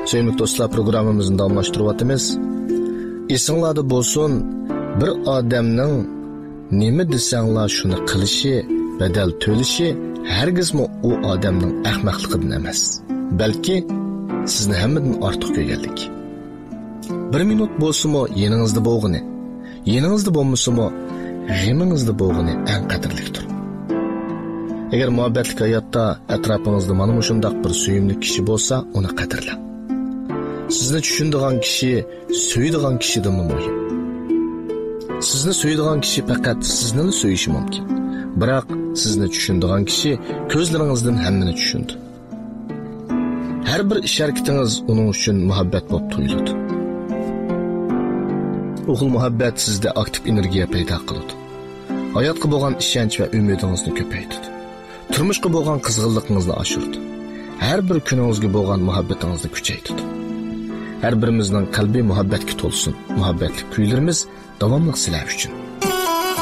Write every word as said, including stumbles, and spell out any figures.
Sevgili dostlar, programımızın davamlaştırıvatımız. Esinglarda bo'lsin, bir odamning nima desanglar shuni qilishi, badal to'lishi hargizmi u odamning ahmoqligidan emas, balki sizni hammadan ortiq ko'rganlik. Bir minut bo'lsa-mu yeningizda bo'lg'ini, yeningizda bo'lmasa-mu g'imingizda bo'lg'ini eng qadrlikdir. Agar muhabbatli hayotda atrofingizda mana shunday bir suyimli kishi bo'lsa, uni qadrlang. Sizni tushunadigan kishi, so'yadigan kishidan muhim. Sizni so'yadigan kishi faqat sizni so'yishi mumkin. Biroq sizni tushunadigan kishi ko'zlaringizdan hammani tushundi. Har bir ish harakatingiz uning uchun muhabbat bo'lib tuyuladi. Bu xil muhabbat sizda aktiv energiya paydo qiladi. Hayotga bo'lgan ishonch va umidingizni ko'paytiradi. Turmushga bo'lgan qizg'inligingizni oshiradi. Har bir kuningizga bo'lgan muhabbatingizni kuchaytiradi. Her birimizden kalbi muhabbetki tolsun. Muhabbetli kuylerimiz davamlıq sizler üçün.